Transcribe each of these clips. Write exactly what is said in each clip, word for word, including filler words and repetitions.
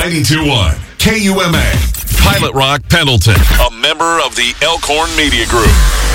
ninety-two point one K U M A. Pilot Rock Pendleton, a member of the Elkhorn Media Group.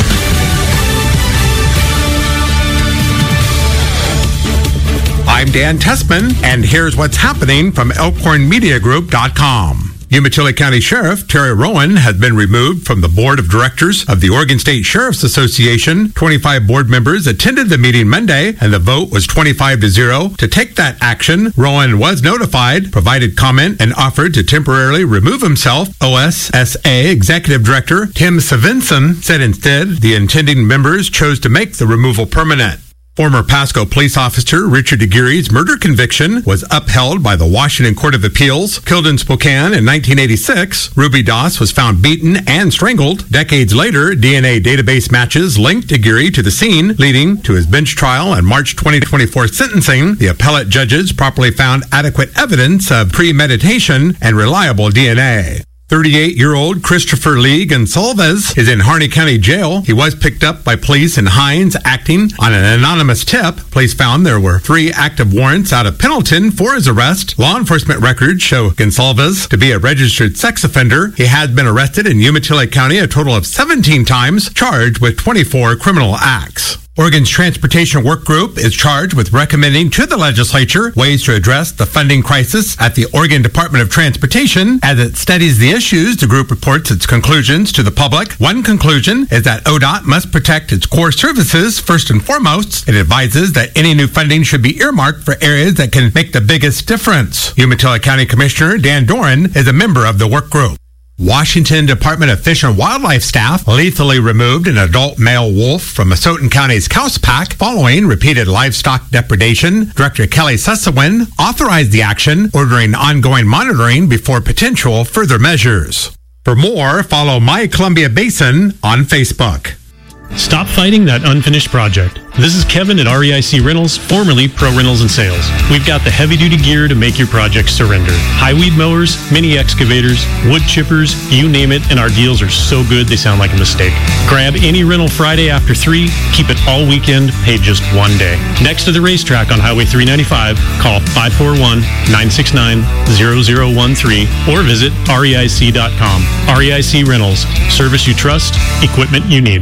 I'm Dan Tessman, and here's what's happening from Elkhorn Media Group dot com. Umatilla County Sheriff Terry Rowan has been removed from the board of directors of the Oregon State Sheriff's Association. twenty-five board members attended the meeting Monday, and the vote was twenty-five to zero to take that action. Rowan was notified, provided comment, and offered to temporarily remove himself. O S S A Executive Director Tim Savinson said instead the intending members chose to make the removal permanent. Former Pasco police officer Richard Aguirre's murder conviction was upheld by the Washington Court of Appeals. Killed in Spokane in nineteen eighty-six, Ruby Doss was found beaten and strangled. Decades later, D N A database matches linked Aguirre to the scene, leading to his bench trial and March twenty twenty-four sentencing. The appellate judges properly found adequate evidence of premeditation and reliable D N A. thirty-eight-year-old Christopher Lee Gonsalves is in Harney County Jail. He was picked up by police in Hines acting on an anonymous tip. Police found there were three active warrants out of Pendleton for his arrest. Law enforcement records show Gonsalves to be a registered sex offender. He has been arrested in Umatilla County a total of seventeen times, charged with twenty-four criminal acts. Oregon's Transportation Work Group is charged with recommending to the legislature ways to address the funding crisis at the Oregon Department of Transportation. As it studies the issues, the group reports its conclusions to the public. One conclusion is that O D O T must protect its core services first and foremost. It advises that any new funding should be earmarked for areas that can make the biggest difference. Umatilla County Commissioner Dan Doran is a member of the work group. Washington Department of Fish and Wildlife staff lethally removed an adult male wolf from Masotin County's Cows Pack following repeated livestock depredation. Director Kelly Sussowin authorized the action, ordering ongoing monitoring before potential further measures. For more, follow My Columbia Basin on Facebook. Stop fighting that unfinished project. This is Kevin at R E I C Rentals, formerly Pro Rentals and Sales. We've got the heavy-duty gear to make your project surrender. High weed mowers, mini excavators, wood chippers, you name it, and our deals are so good they sound like a mistake. Grab any rental Friday after three, keep it all weekend, pay just one day. Next to the racetrack on Highway three ninety-five, call five four one, nine six nine, zero zero one three or visit R E I C dot com. R E I C Rentals, service you trust, equipment you need.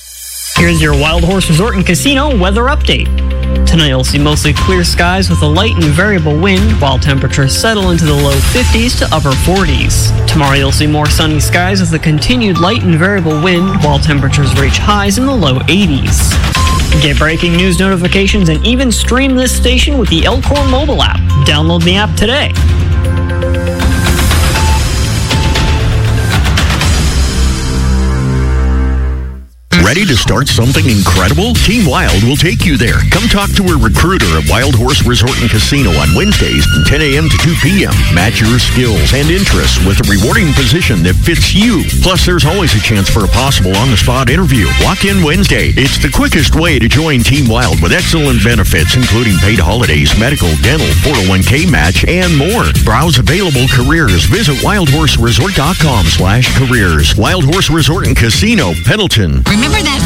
Here's your Wild Horse Resort and Casino weather update. Tonight you'll see mostly clear skies with a light and variable wind, while temperatures settle into the low fifties to upper forties. Tomorrow you'll see more sunny skies with a continued light and variable wind, while temperatures reach highs in the low eighties. Get breaking news notifications and even stream this station with the Elkhorn mobile app. Download the app today. Ready to start something incredible? Team Wild will take you there. Come talk to a recruiter at Wild Horse Resort and Casino on Wednesdays from ten a.m. to two p.m. Match your skills and interests with a rewarding position that fits you. Plus, there's always a chance for a possible on-the-spot interview. Walk in Wednesday. It's the quickest way to join Team Wild with excellent benefits, including paid holidays, medical, dental, four oh one k match, and more. Browse available careers. Visit wild horse resort dot com slash careers. Wild Horse Resort and Casino, Pendleton. Remember that